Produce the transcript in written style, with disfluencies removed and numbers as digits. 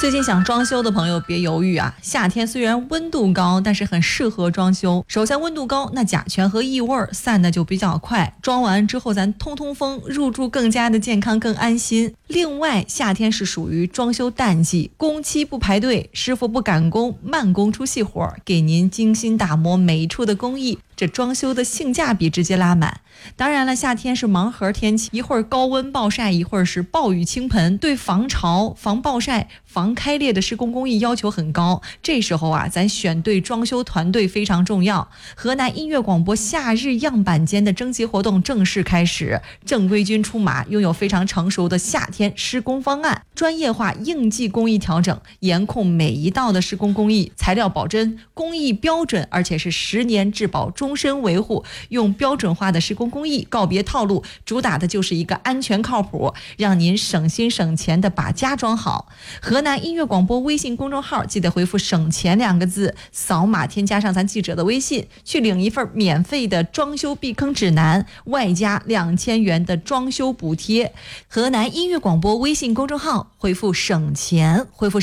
最近想装修的朋友别犹豫啊，夏天虽然温度高，但是很适合装修。首先温度高，那甲醛和异味散的就比较快，装完之后咱通风，入住更加的健康更安心。另外夏天是属于装修淡季，工期不排队，师傅不赶工，慢工出细活，给您精心打磨每一处的工艺，这装修的性价比直接拉满。当然了，夏天是盲盒天气，一会儿高温暴晒，一会儿是暴雨倾盆，对防潮、防暴晒、防开裂的施工工艺要求很高。这时候啊，咱选对装修团队非常重要。河南音乐广播夏日样板间的征集活动正式开始，正规军出马，拥有非常成熟的夏天施工方案，专业化应季工艺调整，严控每一道的施工工艺，材料保真，工艺标准，而且是10年质保，终身维护，用标准化的施工工艺，告别套路，主打的就是一个安全靠谱，让您省心省钱的把家装好。河南音乐广播微信公众号记得回复省钱2个字，扫码添加上咱记者的微信，去领一份免费的装修避坑指南，外加2000元的装修补贴。河南音乐广播微信公众号回复省钱，回复